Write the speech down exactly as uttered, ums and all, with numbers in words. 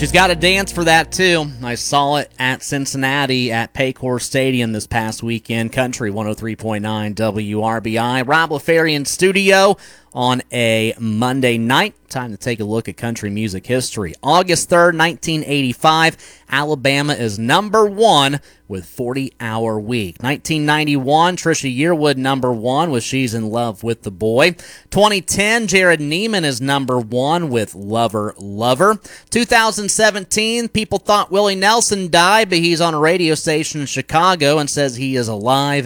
She's got a dance for that, too. I saw it at Cincinnati at Paycor Stadium this past weekend. Country one oh three point nine W R B I. Rob LaFerrier in studio on a Monday night. Time to take a look at country music history. August third, nineteen eighty-five, Alabama is number one with forty hour Week. nineteen ninety-one, Trisha Yearwood number one with She's in Love with the Boy. twenty ten, Jared Neiman is number one with Lover, Lover. two thousand seventeen, people thought Willie Nelson died, but he's on a radio station in Chicago and says he is alive